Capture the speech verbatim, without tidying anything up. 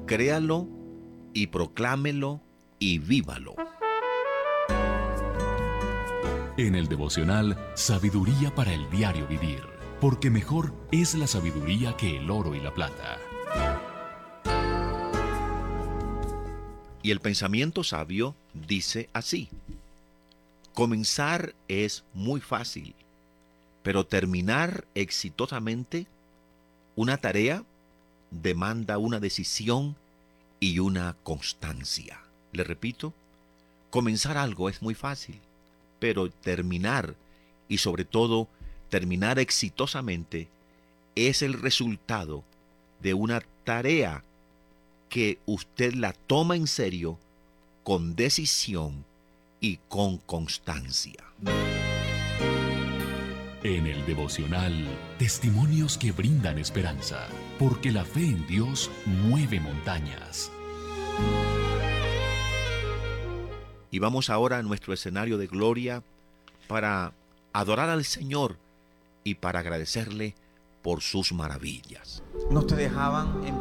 créalo y proclámelo y vívalo. En el devocional Sabiduría para el diario vivir, porque mejor es la sabiduría que el oro y la plata. Y el pensamiento sabio dice así: comenzar es muy fácil, pero terminar exitosamente una tarea demanda una decisión y una constancia. Le repito, comenzar algo es muy fácil, pero terminar, y sobre todo terminar exitosamente, es el resultado de una tarea que usted la toma en serio, con decisión y con constancia. En el devocional, testimonios que brindan esperanza, porque la fe en Dios mueve montañas. Y vamos ahora a nuestro escenario de gloria para adorar al Señor y para agradecerle por sus maravillas. No te dejaban en